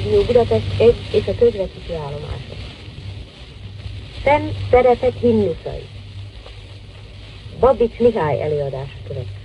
Rádió Budapest 1 és a közvetítő állomások. Szent Szeretet himnuszai. Babics Mihály előadása következik.